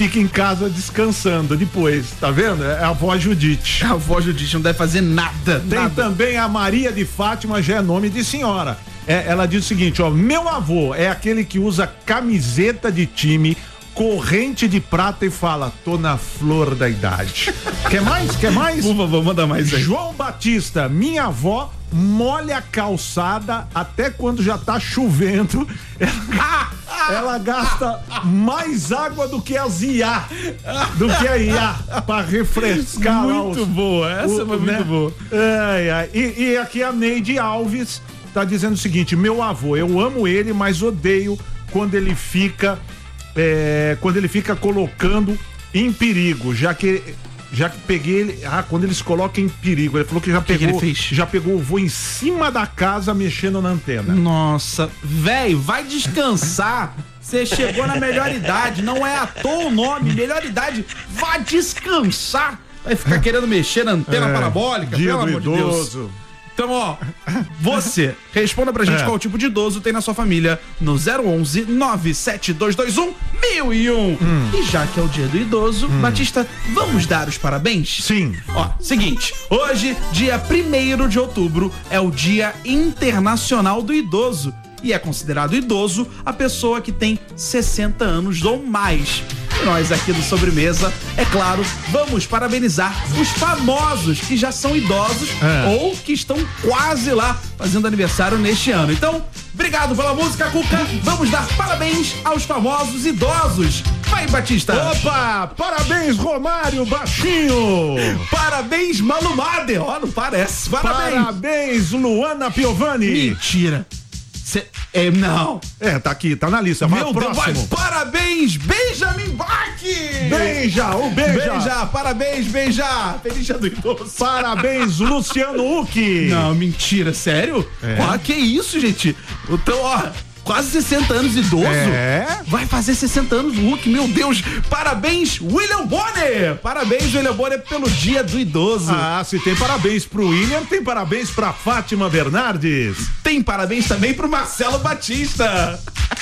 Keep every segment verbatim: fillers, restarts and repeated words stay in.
fica em casa descansando depois, tá vendo? É a avó Judite. A avó Judite não deve fazer nada. Tem nada. também a Maria de Fátima, já é nome de senhora. É, ela diz o seguinte, ó, meu avô é aquele que usa camiseta de time, corrente de prata e fala, tô na flor da idade. Quer mais? Quer mais? Por favor, manda mais aí. João Batista, minha avó molha a calçada até quando já tá chovendo. Ela, ela gasta mais água do que as I A, do que a I A, pra refrescar lá Muito os, boa, essa o, foi né? muito boa. Ai, ai. E, e aqui a Neide Alves tá dizendo o seguinte, meu avô, eu amo ele, mas odeio quando ele fica é, quando ele fica colocando em perigo, já que já que peguei ele, ah, quando eles colocam em perigo, ele falou que já que pegou, que ele fez? já pegou o voo em cima da casa mexendo na antena. Nossa, velho, vai descansar. Você chegou na melhor idade, não é à toa o nome, melhor idade, vá descansar. Vai ficar querendo mexer na antena É, parabólica, dia pelo do amor de Deus. idoso. Então, ó, você, responda pra gente É. qual tipo de idoso tem na sua família no zero onze nove sete dois dois um mil e um. Hum. E já que é o dia do idoso, Batista, vamos dar os parabéns? Sim. Ó, seguinte, hoje, dia primeiro de outubro, é o Dia Internacional do Idoso. E é considerado idoso a pessoa que tem sessenta anos ou mais. E nós aqui do Sobremesa, é claro, vamos parabenizar os famosos que já são idosos É. ou que estão quase lá fazendo aniversário neste ano. Então, obrigado pela música, Cuca. Vamos dar parabéns aos famosos idosos. Vai, Batista. Opa, parabéns Romário Baixinho. Parabéns, Malumader. Ó, não parece. Parabéns. Parabéns Luana Piovani. Mentira. Cê, é, não. É, tá aqui, tá na lista. Vai Meu Deus, vai. próximo. Parabéns, Benjamin Bach. Beija, o beija. Beija, parabéns, beija. Feliz dia do idoso. Parabéns Luciano Huck. Não, mentira, sério? É. Ó, que isso, gente? Então, ó, quase sessenta anos idoso. É. Vai fazer sessenta anos o Hulk, meu Deus. Parabéns, William Bonner. Parabéns, William Bonner, pelo dia do idoso. Ah, se tem parabéns pro William, tem parabéns pra Fátima Bernardes. Tem parabéns também pro Marcelo Batista.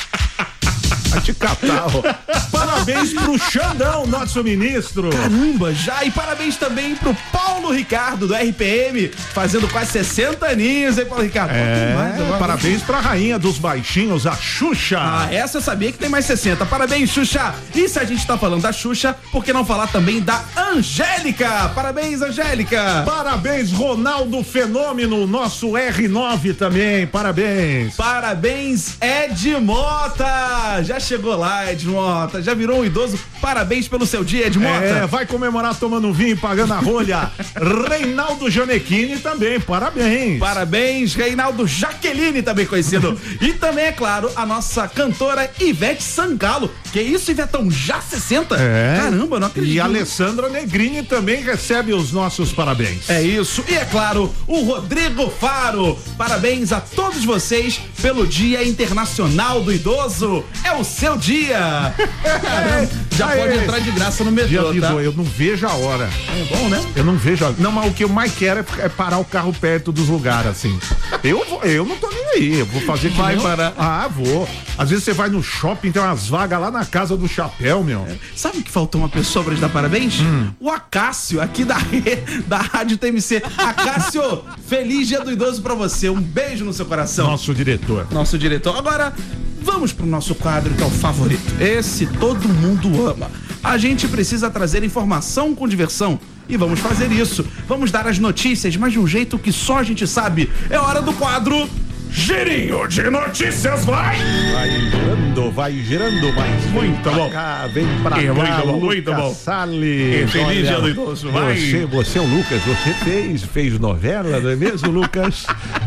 Vai te catar, ó. Parabéns pro Xandão, nosso ministro. Caramba, já. E parabéns também pro Paulo Ricardo, do R P M, fazendo quase sessenta aninhos, hein, Paulo Ricardo? Pô, tem mais É, agora. parabéns pra rainha dos baixinhos, a Xuxa. Ah, essa eu sabia que tem mais sessenta. Parabéns, Xuxa. E se a gente tá falando da Xuxa, por que não falar também da Angélica? Parabéns, Angélica. Parabéns, Ronaldo Fenômeno, nosso R nove também, parabéns. Parabéns, Ed Mota. Já chegou lá, Ed Mota. Já virou um idoso. Parabéns pelo seu dia, Ed Mota. É, vai comemorar tomando vinho e pagando a rolha. Reinaldo Gianecchini também, parabéns. Parabéns, Reinaldo Jaqueline, também conhecido. E também, é claro, a nossa cantora Ivete Sangalo. Que isso, Ivetão? Já sessenta? É. Caramba, não acredito. E a Alessandra Negrini também recebe os nossos parabéns. É isso. E é claro, o Rodrigo Faro. Parabéns a todos vocês pelo Dia Internacional do Idoso. É o seu dia. Caramba, já Aê. pode entrar de graça no Dia metrô, de tá? dor, eu não vejo a hora. É bom, né? Eu não vejo a hora. Não, mas o que eu mais quero é parar o carro perto dos lugares, assim. Eu, vou, eu não tô nem aí. Eu vou fazer que Vai nem eu- parar. Ah, vou. Às vezes você vai no shopping, tem umas vagas lá na casa do chapéu, meu. Sabe que faltou uma pessoa pra te dar parabéns? Hum. O Acácio, aqui da, da Rádio T M C. Acácio, feliz Dia do Idoso pra você. Um beijo no seu coração. Nosso diretor. Nosso diretor. Agora, vamos pro nosso quadro que é o favorito. Esse todo mundo ama. A gente precisa trazer informação com diversão. E vamos fazer isso. Vamos dar as notícias, mas de um jeito que só a gente sabe. É hora do quadro Girinho de Notícias, vai! Vai girando, vai girando, mas Muito pra bom. cá, vem pra É, cá, muito bom, Lucas muito bom. Salles. É, feliz Olha, Dia do Idoso, vai. Você, você é o Lucas, você fez, fez novela, não é mesmo, Lucas?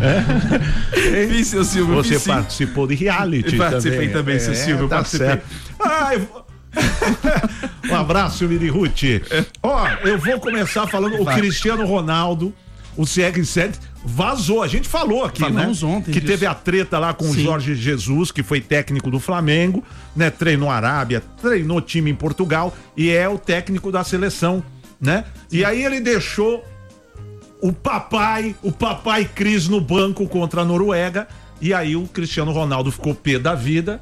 É. Fiz, seu Silvio, Você fiz sim. participou de reality Participei também, também. seu Silvio, tá participei. certo. Ai, vou- um abraço, Miri Ruth. Ó, eu vou começar falando o Vai. Cristiano Ronaldo, o C R sete vazou. A gente falou aqui, Falamos né? ontem que disso. teve a treta lá com o Sim. Jorge Jesus, que foi técnico do Flamengo, né? Treinou a Arábia, treinou time em Portugal e é o técnico da seleção, né? E aí ele deixou o papai, o papai Cris no banco contra a Noruega, e aí o Cristiano Ronaldo ficou pé da vida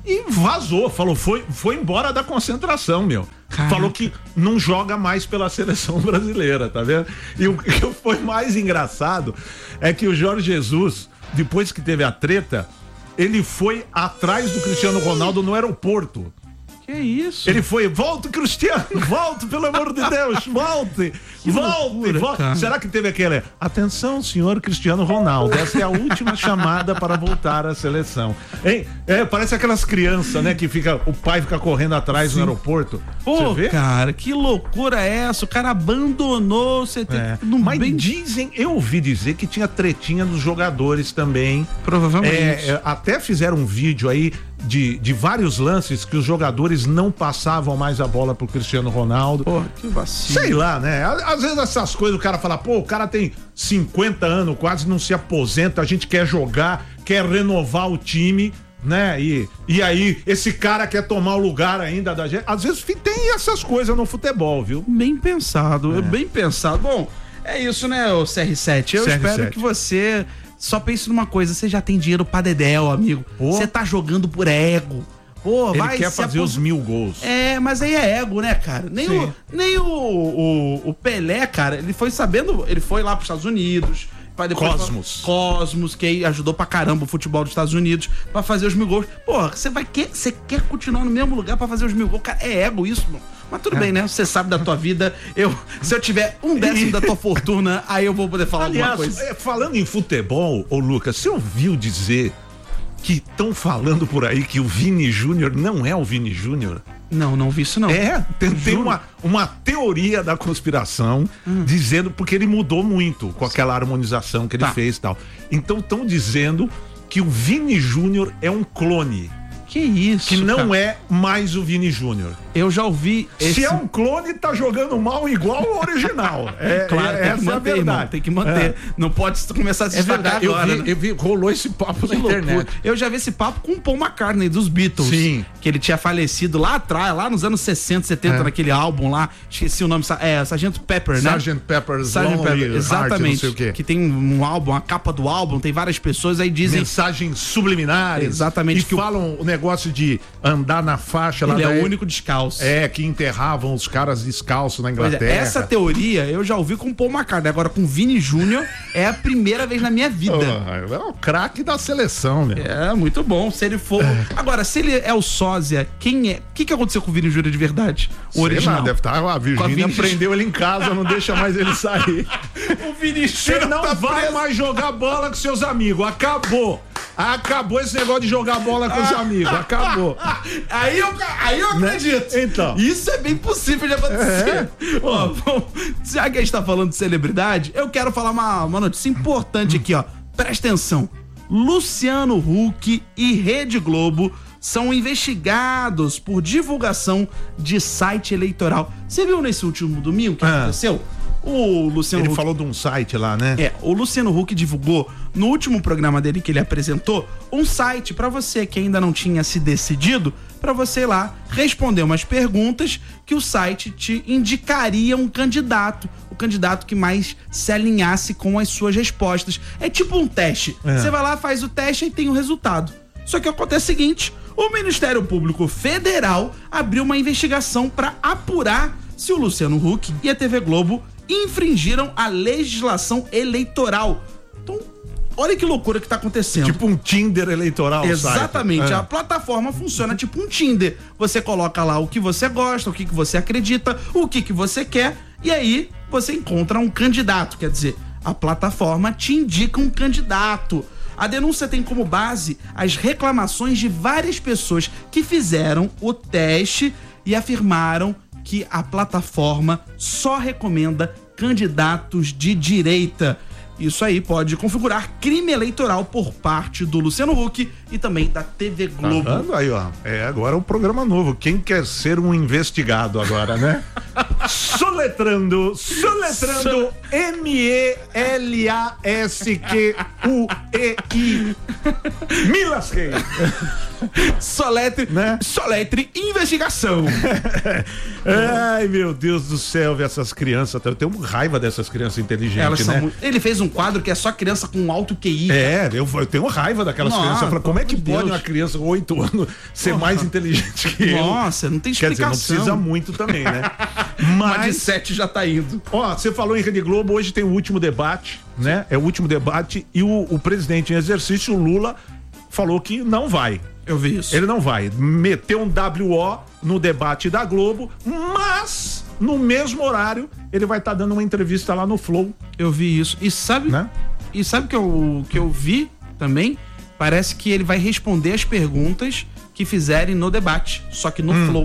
e vazou, falou, foi, foi embora da concentração, meu. Caraca. Falou que não joga mais pela seleção brasileira, tá vendo? E o que foi mais engraçado é que o Jorge Jesus, depois que teve a treta, ele foi atrás do Cristiano Ronaldo no aeroporto. Que isso? Ele foi, volte, Cristiano, volte, pelo amor de Deus, volte, que volte, loucura, volte. Será que teve aquele, atenção, senhor Cristiano Ronaldo, essa é a última chamada para voltar à seleção. Hein? É, parece aquelas crianças, né, que fica, o pai fica correndo atrás Sim. no aeroporto. Pô, cara, que loucura é essa? O cara abandonou, você tem... É. Mas bem... dizem, eu ouvi dizer que tinha tretinha dos jogadores também. Provavelmente. É, até fizeram um vídeo aí De, de vários lances que os jogadores não passavam mais a bola pro Cristiano Ronaldo. Pô, que vacilo. Sei lá, né? Às vezes essas coisas o cara fala, pô, o cara tem cinquenta anos, quase não se aposenta, a gente quer jogar, quer renovar o time, né? E, e aí, esse cara quer tomar o lugar ainda da gente. Às vezes tem essas coisas no futebol, viu? Bem pensado, é. bem pensado. Bom, é isso, né, o C R sete? Eu C R sete. Espero que você... Só pense numa coisa, você já tem dinheiro pra dedéu, amigo. Você tá jogando por ego. Pô, Ele vai quer fazer apos... os mil gols. É, mas aí é ego, né, cara? Nem, o, nem o, o, o Pelé, cara, ele foi sabendo, ele foi lá pros Estados Unidos. Pra depois Cosmos. Pra, Cosmos, que aí ajudou pra caramba o futebol dos Estados Unidos pra fazer os mil gols. Pô, você vai quer, você quer continuar no mesmo lugar pra fazer os mil gols? Cara, é ego isso, mano. Mas tudo é. bem, né? Você sabe da tua vida. Eu, se eu tiver um décimo da tua fortuna, aí eu vou poder falar Aliás, alguma coisa. Falando em futebol, ô Lucas, você ouviu dizer que estão falando por aí que o Vini Júnior não é o Vini Júnior? Não, não vi isso não. É, tem, tem uma, uma teoria da conspiração hum. dizendo, porque ele mudou muito com aquela harmonização que ele tá. fez e tal. Então estão dizendo que o Vini Júnior é um clone. Que isso, Que não cara. é mais o Vini Júnior. Eu já ouvi esse... Se é um clone, tá jogando mal igual o original. É, claro, é, tem que manter, é a verdade. Irmão, tem que manter. É. Não pode começar a se destacar é agora. Eu vi, né? eu vi, rolou esse papo que na loucura. internet. Eu já vi esse papo com o Paul McCartney, dos Beatles. Sim. Que ele tinha falecido lá atrás, lá nos anos sessenta, setenta, é. naquele álbum lá. Esqueci o nome. É, Sargento Pepper, né? Sargent Pepper's Sargent Lonely Pepper, exatamente. Heart, não sei o quê. Que tem um álbum, a capa do álbum, tem várias pessoas aí dizem... Mensagens subliminares. Exatamente. E que falam o... o negócio de andar na faixa lá. Ele da... é o único descalço. É, que enterravam os caras descalços na Inglaterra. É, essa teoria eu já ouvi com o Paul McCartney. Agora com o Vini Júnior é a primeira vez na minha vida. Oh, é o craque da seleção, né? É, muito bom. Se ele for... É. Agora, se ele é o sósia, quem é? O que, que aconteceu com o Vini Júnior de verdade? O Sei original. Lá, deve estar... A Virgínia Vini... prendeu ele em casa, não deixa mais ele sair. O Vini Júnior Você não tá vai preso. mais jogar bola com seus amigos. Acabou. Acabou esse negócio de jogar bola com os amigos. Acabou. Aí eu, aí eu acredito. Né? Então. Isso é bem possível de acontecer. É. Ó, bom, já que a gente tá falando de celebridade, eu quero falar uma, uma notícia importante aqui, ó. Presta atenção. Luciano Huck e Rede Globo são investigados por divulgação de site eleitoral. Você viu nesse último domingo o que ah. aconteceu? O Luciano Ele Huck... falou de um site lá, né? É, o Luciano Huck divulgou no último programa dele que ele apresentou um site pra você que ainda não tinha se decidido, pra você ir lá responder umas perguntas que o site te indicaria um candidato, o candidato que mais se alinhasse com as suas respostas. É tipo um teste. É. Você vai lá, faz o teste e tem o resultado. Só que acontece o seguinte, o Ministério Público Federal abriu uma investigação pra apurar se o Luciano Huck e a T V Globo infringiram a legislação eleitoral. Então, olha que loucura que tá acontecendo. Tipo um Tinder eleitoral. Exatamente. É. A plataforma funciona tipo um Tinder. Você coloca lá o que você gosta, o que, que você acredita, o que, que você quer, e aí você encontra um candidato. Quer dizer, a plataforma te indica um candidato. A denúncia tem como base as reclamações de várias pessoas que fizeram o teste e afirmaram que a plataforma só recomenda candidatos de direita. Isso aí pode configurar crime eleitoral por parte do Luciano Huck e também da T V Globo. Tá vendo aí, ó. É agora um programa novo. Quem quer ser um investigado agora, né? soletrando, soletrando M E L A S Q U E I. Me lasquei. Soletre, né? Soletre investigação. Ai, meu Deus do céu, ver essas crianças. Eu tenho raiva dessas crianças inteligentes, Elas são né? muito... Ele fez um quadro que é só criança com alto Q I. É, eu, eu tenho raiva daquelas Nossa, crianças. Eu falo, como é que pelo pode Deus. uma criança com oito anos ser Nossa. mais inteligente que eu? Nossa, não tem explicação. Quer dizer, não precisa muito também, né? Mas... Uma de sete já tá indo. Ó, você falou em Rede Globo, hoje tem o último debate, né? É o último debate e o, o presidente em exercício, o Lula, falou que não vai. Eu vi isso. Ele não vai. Meteu um W O no debate da Globo, mas no mesmo horário ele vai estar tá dando uma entrevista lá no Flow. Eu vi isso. E sabe, né? E sabe que eu que eu vi também? Parece que ele vai responder as perguntas que fizerem no debate, só que no hum. Flow.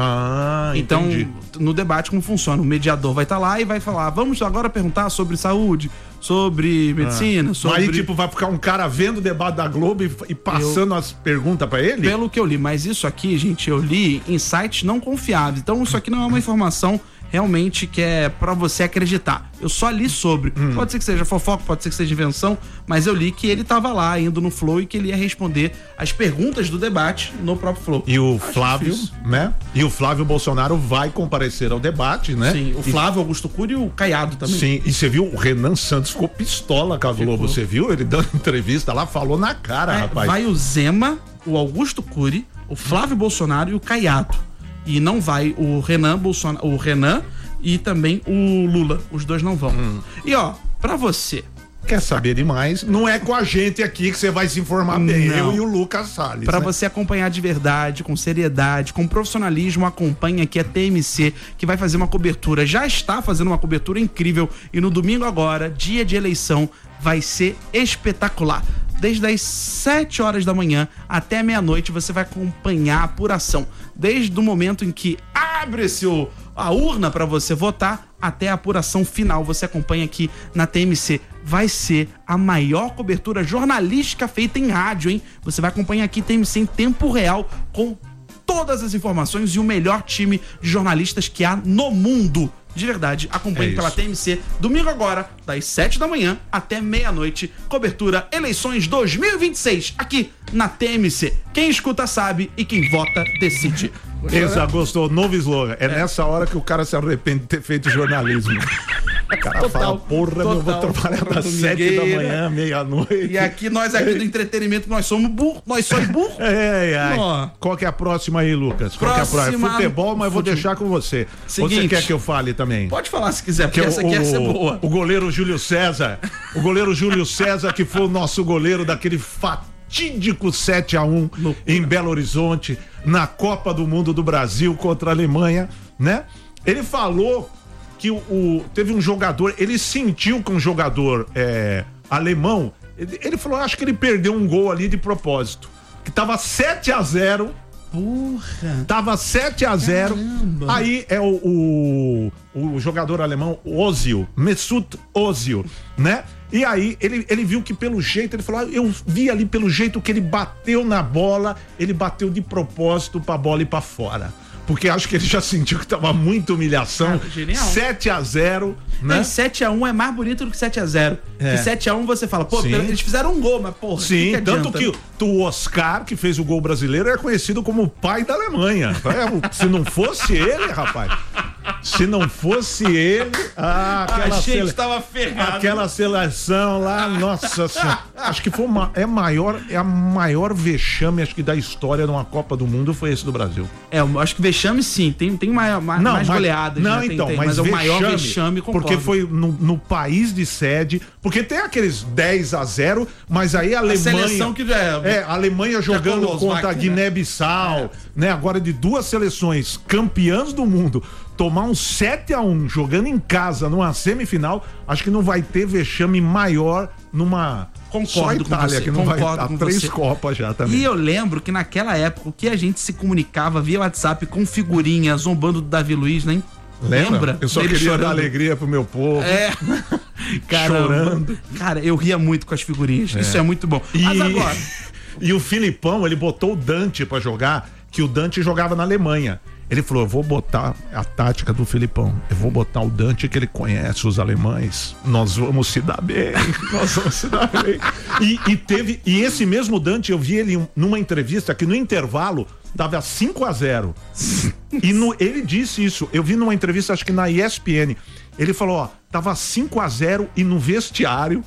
Ah, então, entendi. No debate, como funciona? O mediador vai estar tá lá e vai falar: vamos agora perguntar sobre saúde, sobre medicina, ah. sobre. Aí, tipo, vai ficar um cara vendo o debate da Globo e, e passando eu... as perguntas pra ele? Pelo que eu li, mas isso aqui, gente, eu li em sites não confiáveis. Então, isso aqui não é uma informação realmente que é pra você acreditar. Eu só li sobre. Hum. Pode ser que seja fofoca, pode ser que seja invenção, mas eu li que ele tava lá indo no Flow e que ele ia responder as perguntas do debate no próprio Flow. E o Acho Flávio, difícil. né? E o Flávio Bolsonaro vai comparecer ao debate, né? Sim, o Flávio, e... Augusto Cury e o Caiado também. Sim, e você viu, o Renan Santos ficou pistola com a Globo, você viu? Ele dando entrevista lá, falou na cara, é, rapaz. Vai o Zema, o Augusto Cury, o Flávio Bolsonaro e o Caiado. E não vai o Renan Bolsonaro, o Renan e também o Lula. Os dois não vão. Hum. E ó, pra você. Quer saber demais? Não é com a gente aqui que você vai se informar bem. Não. Eu e o Lucas Salles. Pra né? você acompanhar de verdade, com seriedade, com profissionalismo, acompanha aqui a T M C, que vai fazer uma cobertura. Já está fazendo uma cobertura incrível. E no domingo agora, dia de eleição, vai ser espetacular. Desde as sete horas da manhã até meia-noite você vai acompanhar a apuração. Desde o momento em que abre-se o, a urna para você votar até a apuração final. Você acompanha aqui na T M C. Vai ser a maior cobertura jornalística feita em rádio, hein? Você vai acompanhar aqui T M C em tempo real com todas as informações e o melhor time de jornalistas que há no mundo. De verdade, acompanhe é pela T M C, domingo agora, das sete da manhã até meia-noite, cobertura Eleições dois mil e vinte e seis, aqui na T M C. Quem escuta sabe e quem vota decide. Exato, gostou, novo slogan. É, é nessa hora que o cara se arrepende de ter feito jornalismo. O cara total, fala, porra, total, eu vou trabalhar das sete da manhã, meia-noite. E aqui, nós aqui do entretenimento, nós somos burros, nós somos burros. É, é, é. Qual que é a próxima aí, Lucas? Qual próxima... que é a próxima? Futebol, mas vou deixar com você. Seguinte, você quer que eu fale também? Pode falar se quiser, porque que essa o, aqui ia ser boa. O goleiro Júlio César, o goleiro Júlio César, que foi o nosso goleiro daquele fatídico sete a um em Belo Horizonte, na Copa do Mundo do Brasil contra a Alemanha, né? Ele falou que o, o teve um jogador, ele sentiu que um jogador é, alemão, ele, ele falou, acho que ele perdeu um gol ali de propósito, que tava sete a zero. Porra. Tava sete a zero. Caramba. Aí é o, o, o jogador alemão Ozil, Mesut Ozil, né? E aí ele, ele viu que pelo jeito, ele falou, ah, eu vi ali pelo jeito que ele bateu na bola, ele bateu de propósito pra bola ir pra fora. Porque acho que ele já sentiu que tava muita humilhação. Ah, genial. sete a zero, né? Não, sete a um é mais bonito do que sete a zero. É. Que sete a um você fala, pô, Sim. eles fizeram um gol, mas porra. Sim, que que tanto que o Oscar, que fez o gol brasileiro, é conhecido como o pai da Alemanha. É, se não fosse ele, rapaz. Se não fosse ele, ah, aquela, Achei sele... que estava ferrado. aquela seleção lá, nossa senhora. Acho que foi uma, é maior, é a maior vexame, acho que da história de uma Copa do Mundo foi esse do Brasil. É, eu acho que vexame sim, tem, tem mais, mais, não, mais mas, goleadas. Não, né? então, tem, tem, mas, mas vexame, é o maior vexame, concordo. porque foi no, no país de sede, porque tem aqueles dez a zero, mas aí a Alemanha... A seleção que já é... É, a Alemanha jogando contra a Guiné-Bissau, né? né? Agora de duas seleções campeãs do mundo, tomar um sete a um jogando em casa numa semifinal, acho que não vai ter vexame maior numa... Concordo Só a Itália, com você, que não vai concordo dar com três você. copas já também. E eu lembro que naquela época o que a gente se comunicava via WhatsApp com figurinha, zombando do Davi Luiz, né? Lembra? Lembra? Eu só Ele queria chorando. dar alegria pro meu povo. É. Caramba. Chorando. Cara, eu ria muito com as figurinhas. É. Isso é muito bom. E... Mas agora... E o Filipão, ele botou o Dante pra jogar, que o Dante jogava na Alemanha. Ele falou, eu vou botar a tática do Felipão, eu vou botar o Dante que ele conhece, os alemães, nós vamos se dar bem, nós vamos se dar bem. E, e teve, e esse mesmo Dante, eu vi ele numa entrevista que no intervalo dava cinco a zero. E no, ele disse isso, eu vi numa entrevista, acho que na E S P N, ele falou, ó, tava cinco a zero e no vestiário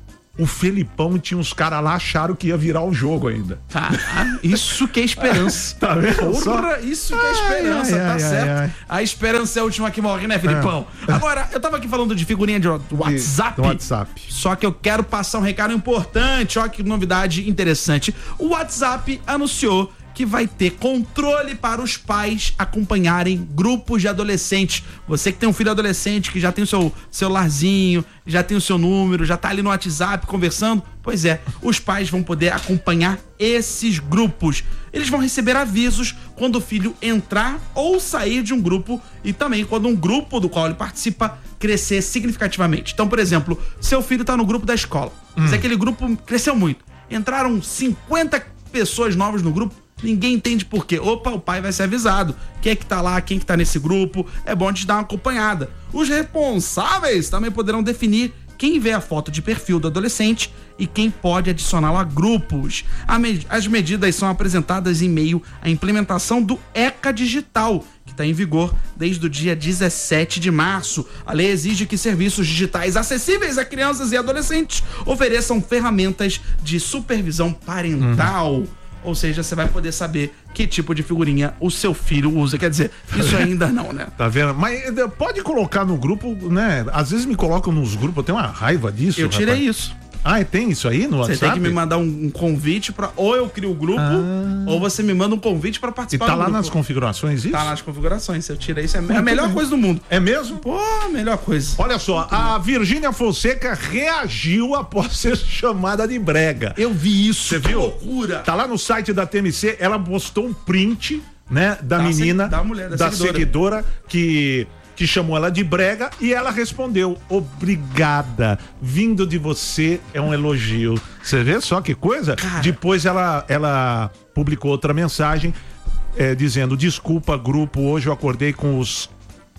o Felipão e tinha uns caras lá acharam que ia virar o jogo ainda. Tá, isso que é esperança. Tá vendo? Porra, isso que é esperança, ai, tá ai, certo? ai, ai. A esperança é a última que morre, né, Felipão? É. Agora, eu tava aqui falando de figurinha de WhatsApp. Do WhatsApp. Só que eu quero passar um recado importante, ó, que novidade interessante. O WhatsApp anunciou que vai ter controle para os pais acompanharem grupos de adolescentes. Você que tem um filho adolescente, que já tem o seu celularzinho, já tem o seu número, já tá ali no WhatsApp conversando, pois é, os pais vão poder acompanhar esses grupos. Eles vão receber avisos quando o filho entrar ou sair de um grupo e também quando um grupo do qual ele participa crescer significativamente. Então, por exemplo, seu filho tá no grupo da escola, hum. mas aquele grupo cresceu muito. Entraram cinquenta pessoas novas no grupo, ninguém entende por quê. Opa, o pai vai ser avisado. Quem é que tá lá, quem que tá nesse grupo. É bom de dar uma acompanhada. Os responsáveis também poderão definir quem vê a foto de perfil do adolescente e quem pode adicioná-lo a grupos. As medidas são apresentadas em meio à implementação do ECA Digital, que está em vigor desde o dia dezessete de março. A lei exige que serviços digitais acessíveis a crianças e adolescentes ofereçam ferramentas de supervisão parental. Uhum. Ou seja, você vai poder saber que tipo de figurinha o seu filho usa. Quer dizer, isso ainda não, né? Tá vendo? Mas pode colocar no grupo, né? Às vezes me colocam nos grupos, eu tenho uma raiva disso. Eu tirei rapaz. isso. Ah, tem isso aí no WhatsApp? Você tem que me mandar um, um convite para ou eu crio o grupo, ah. ou você me manda um convite para participar do grupo. E tá lá nas configurações isso? Tá nas configurações, eu tirei isso. É a melhor bem. coisa do mundo. É mesmo? Pô, a melhor coisa. Olha só, a Virgínia Fonseca reagiu após ser chamada de brega. Eu vi isso. Você viu? Loucura. Tá lá no site da T M C, ela postou um print, né, da, da menina, da mulher, da, da seguidora. seguidora que... que chamou ela de brega e ela respondeu, obrigada, vindo de você é um elogio. Você vê só que coisa? Cara. Depois ela, ela publicou outra mensagem é, dizendo, desculpa grupo, hoje eu acordei com os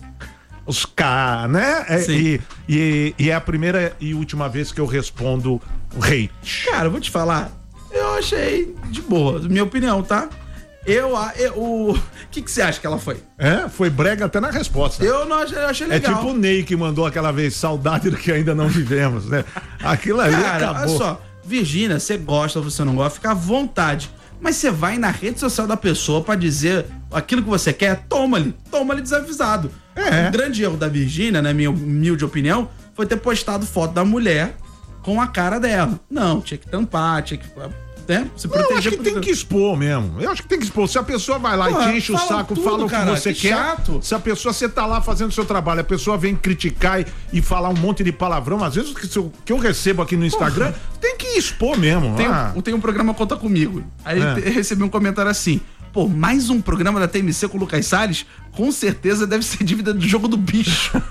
os K, né? É, e, e, e é a primeira e última vez que eu respondo hate. Cara, eu vou te falar, eu achei de boa, minha opinião, tá? Eu, eu, o que que você acha que ela foi? É, foi brega até na resposta. Eu não achei, eu achei legal. É tipo o Ney que mandou aquela vez, saudade do que ainda não vivemos, né? Aquilo ali Cara, acabou. olha só, Virgínia, você gosta ou você não gosta, fica à vontade. Mas você vai na rede social da pessoa pra dizer aquilo que você quer, toma-lhe, toma-lhe desavisado. É. O grande erro da Virgínia, na minha humilde opinião, foi ter postado foto da mulher com a cara dela. Não, tinha que tampar, tinha que... Né? Se não, eu acho que tem que expor mesmo. Eu acho que tem que expor. Se a pessoa vai lá Pô, e te enche o saco, tudo, fala o que cara, você que quer. Chato. Se a pessoa, você tá lá fazendo o seu trabalho, a pessoa vem criticar e, e falar um monte de palavrão, às vezes o que eu, que eu recebo aqui no Instagram, Porra. tem que expor mesmo. Tem, ah. um, tem um programa Conta Comigo. Aí é. eu recebi um comentário assim: pô, mais um programa da T M C com o Lucas Salles? Com certeza deve ser dívida do Jogo do Bicho.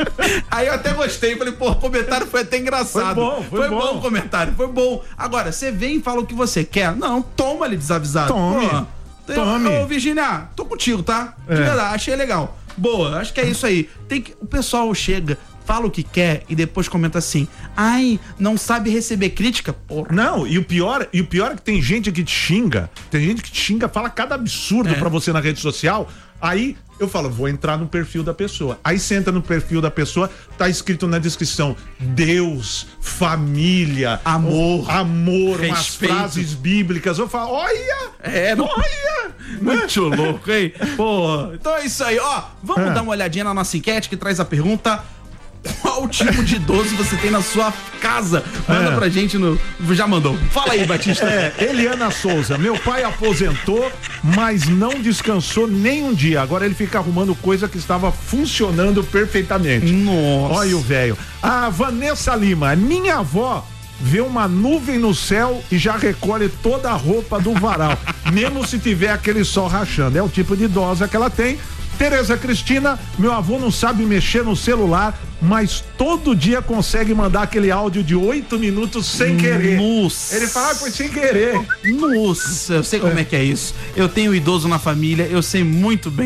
Aí eu até gostei, falei, pô, o comentário foi até engraçado. Foi bom, foi, foi bom. bom o comentário, foi bom. Agora, você vem e fala o que você quer. Não, toma ali desavisado. Tome, pô, tome. Ô, Virgínia, tô contigo, tá? De é. verdade, achei legal. Boa, acho que é isso aí. Tem que, o pessoal chega, fala o que quer e depois comenta assim, ai, não sabe receber crítica? Porra. Não, e o pior, e o pior é que tem gente que te xinga, tem gente que te xinga, fala cada absurdo é. pra você na rede social, aí eu falo, vou entrar no perfil da pessoa. Aí você entra no perfil da pessoa, tá escrito na descrição, Deus, família, amor, amor, respeito. Umas frases bíblicas. Eu falo, olha, é, não... olha, muito louco, hein? Pô, então é isso aí, ó, vamos é. dar uma olhadinha na nossa enquete que traz a pergunta: qual tipo de idoso você tem na sua casa? Manda é. pra gente no... Já mandou. Fala aí, Batista. É, Eliana Souza. Meu pai aposentou, mas não descansou nem um dia. Agora ele fica arrumando coisa que estava funcionando perfeitamente. Nossa. Olha o velho. A Vanessa Lima. Minha avó vê uma nuvem no céu e já recolhe toda a roupa do varal, mesmo se tiver aquele sol rachando. É o tipo de idosa que ela tem. Tereza Cristina, meu avô não sabe mexer no celular, mas todo dia consegue mandar aquele áudio de oito minutos sem querer. Nossa. Ele fala, ah, foi sem querer. Nossa, eu sei como é que é isso. Eu tenho um idoso na família, eu sei muito bem.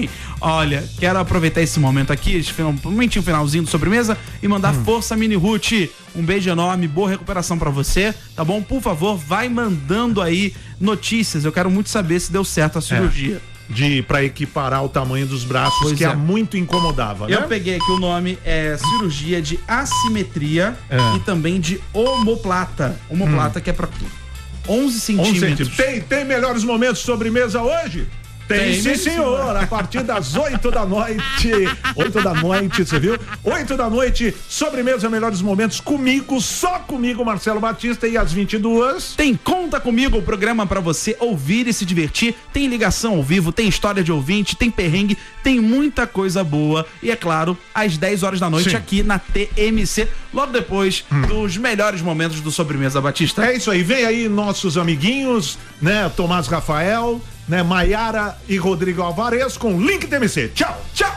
Olha, quero aproveitar esse momento aqui, esse final, um momentinho finalzinho do sobremesa e mandar hum. força, Mini Ruth. Um beijo enorme, boa recuperação pra você, tá bom? Por favor, vai mandando aí notícias. Eu quero muito saber se deu certo a cirurgia. É. De para equiparar o tamanho dos braços, pois que é. muito incomodava, né? Eu peguei aqui, o nome é cirurgia de assimetria é. e também de omoplata. Omoplata hum. que é pra onze centímetros. Tem, tem melhores momentos de sobremesa hoje? Tem, Tem sim, senhor. A partir das oito da noite. oito da noite, você viu? oito da noite, sobremesa, melhores momentos comigo, só comigo, Marcelo Batista, e às vinte e duas. Tem Conta Comigo, o programa pra você ouvir e se divertir. Tem ligação ao vivo, tem história de ouvinte, tem perrengue, tem muita coisa boa. E é claro, às dez horas da noite, sim, aqui na T M C, logo depois hum. dos melhores momentos do Sobremesa Batista. É isso aí, vem aí nossos amiguinhos, né? Tomás Rafael, né, Maiara e Rodrigo Alvarez com Link T M C. Tchau, tchau!